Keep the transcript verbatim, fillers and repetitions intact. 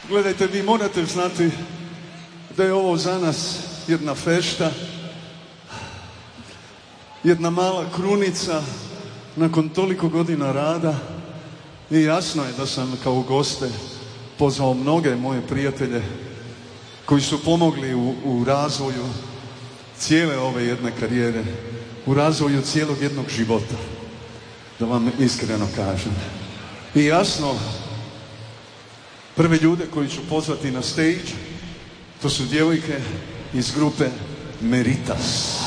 Gledajte, vi morate znati da je ovo za nas jedna fešta, jedna mala krunica nakon toliko godina rada i jasno je da sam kao goste pozvao mnoge moje prijatelje koji su pomogli u, u razvoju cijele ove jedne karijere, u razvoju cijelog jednog života, da vam iskreno kažem. I jasno, prve ljude koji ću pozvati na stage, to su djevojke iz grupe Meritas.